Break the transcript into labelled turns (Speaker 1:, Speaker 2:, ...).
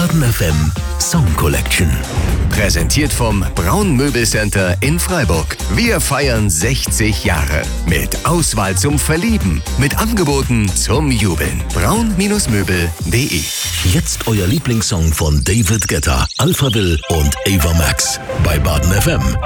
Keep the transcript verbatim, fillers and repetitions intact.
Speaker 1: Baden F M Song Collection.
Speaker 2: Präsentiert vom Braun Möbelcenter in Freiburg. Wir feiern sechzig Jahre. Mit Auswahl zum Verlieben. Mit Angeboten zum Jubeln. braun Möbel punkt de.
Speaker 1: Jetzt euer Lieblingssong von David Guetta, Alphaville und Ava Max bei Baden F M.